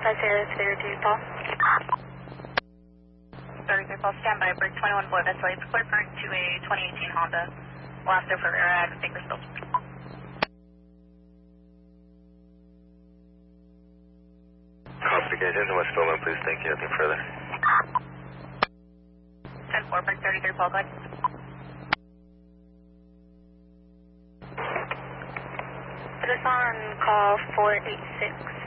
That's here, 33 Paul. 33 Paul, standby, break 21 Boy, that's late. Clear current to a 2018 Honda. We'll have to further add Bakersfield. Complications in West Bowman, please. Thank you. Nothing further. 10-4, break 33 Paul, go ahead. Put us on call 486.